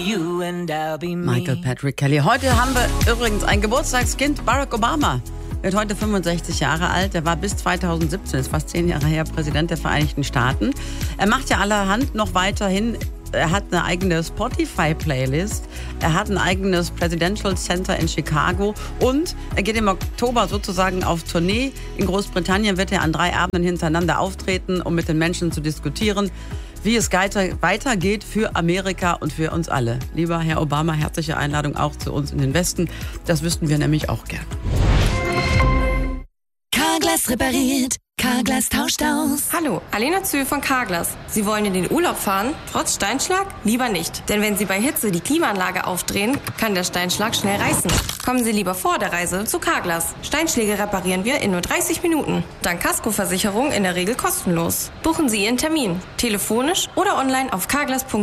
Michael Patrick Kelly. Heute haben wir übrigens ein Geburtstagskind. Barack Obama wird heute 65 Jahre alt. Er war bis 2017, ist fast 10 Jahre her, Präsident der Vereinigten Staaten. Er macht ja allerhand noch weiterhin. Er hat eine eigene Spotify-Playlist. Er hat ein eigenes Presidential Center in Chicago. Und er geht im Oktober sozusagen auf Tournee. In Großbritannien wird er an 3 Abenden hintereinander auftreten, um mit den Menschen zu diskutieren, wie es weitergeht für Amerika und für uns alle. Lieber Herr Obama, herzliche Einladung auch zu uns in den Westen. Das wüssten wir nämlich auch gern. Carglass repariert. Carglass tauscht aus. Hallo, Alena Zühl von Carglass. Sie wollen in den Urlaub fahren, trotz Steinschlag? Lieber nicht. Denn wenn Sie bei Hitze die Klimaanlage aufdrehen, kann der Steinschlag schnell reißen. Kommen Sie lieber vor der Reise zu Carglass. Steinschläge reparieren wir in nur 30 Minuten. Dank Kaskoversicherung in der Regel kostenlos. Buchen Sie Ihren Termin. Telefonisch oder online auf carglass.de.